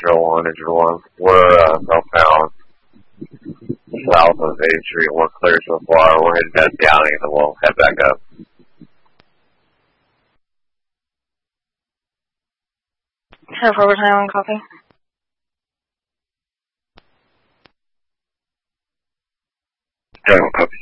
Engine 1. We're southbound south of 8th Street. We're clear so far. We're heading down and then we'll head back up. 10-4, copy. Yeah, copy.